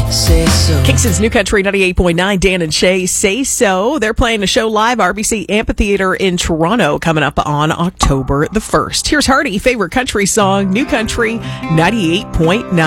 Say so. Kingston's New Country 98.9, Dan and Shay Say So. They're playing a show live, RBC Amphitheater in Toronto, coming up on October the 1st. Here's Hardy, favorite country song, New Country 98.9.